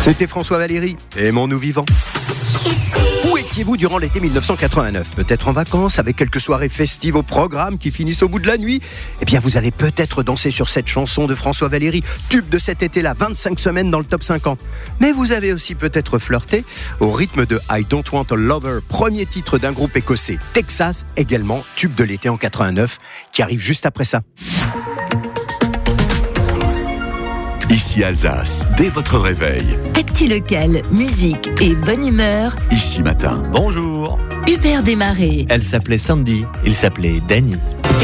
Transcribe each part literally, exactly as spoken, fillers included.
C'était François Valéry, Aimons-nous vivants. Où étiez-vous durant l'été mille neuf cent quatre-vingt-neuf ? Peut-être en vacances, avec quelques soirées festives au programme qui finissent au bout de la nuit ? Eh bien, vous avez peut-être dansé sur cette chanson de François Valéry, tube de cet été-là, vingt-cinq semaines dans le top cinquante. Mais vous avez aussi peut-être flirté au rythme de I Don't Want a Lover, premier titre d'un groupe écossais. Texas, également, tube de l'été en quatre-vingt-neuf, qui arrive juste après ça. Ici Alsace, dès votre réveil. Actu local, musique et bonne humeur. Ici Matin. Bonjour. Hubert Desmarais. Elle s'appelait Sandy, il s'appelait Danny.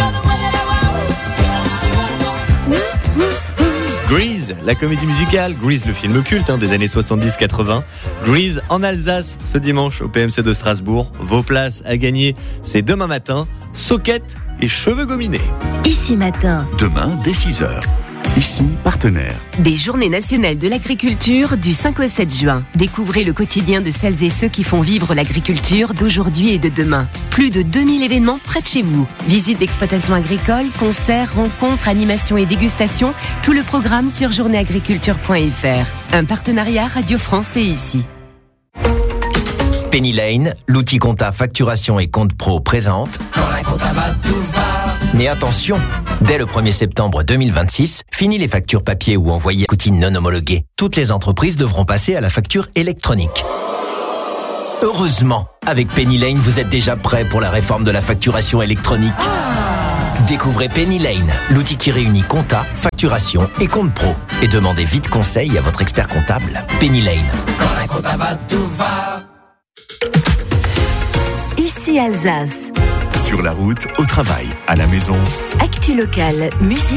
Grease, la comédie musicale. Grease, le film culte hein, des années soixante-dix quatre-vingts. Grease en Alsace, ce dimanche au P M C de Strasbourg. Vos places à gagner, c'est demain matin. Soquettes et cheveux gominés. Ici Matin. Demain, dès six heures. Ici, partenaire. Des Journées nationales de l'agriculture du cinq au sept juin. Découvrez le quotidien de celles et ceux qui font vivre l'agriculture d'aujourd'hui et de demain. Plus de deux mille événements près de chez vous. Visites d'exploitation agricole, concerts, rencontres, animations et dégustations. Tout le programme sur journée agriculture point f r. Un partenariat Radio France et ici. Penny Lane, l'outil compta facturation et compte pro présente. Quand un compta va, tout va. Mais attention, dès le premier septembre deux mille vingt-six, fini les factures papier ou envoyées coutines non homologuées. Toutes les entreprises devront passer à la facture électronique. Heureusement, avec Penny Lane, vous êtes déjà prêt pour la réforme de la facturation électronique. Découvrez Penny Lane, l'outil qui réunit compta, facturation et compte pro. Et demandez vite conseil à votre expert comptable. Penny Lane. Quand un compta va, tout va. Ici Alsace. Sur la route, au travail, à la maison. Actu local, musique.